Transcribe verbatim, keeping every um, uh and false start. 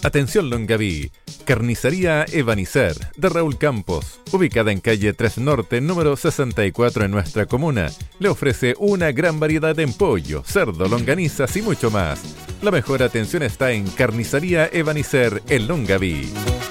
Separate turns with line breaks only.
Atención Longaví, Carnicería Evanicer de Raúl Campos, ubicada en calle tres Norte, número sesenta y cuatro en nuestra comuna, le ofrece una gran variedad en pollo, cerdo, longanizas y mucho más. La mejor atención está en Carnicería Evanicer en Longaví.